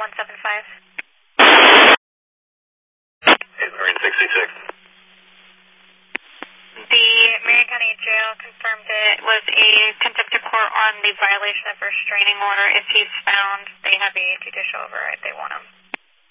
175. It's Marine 66. The Marion County Jail confirmed it was a contempt of court on the violation of restraining order. If he's found, they have a judicial override. They want him.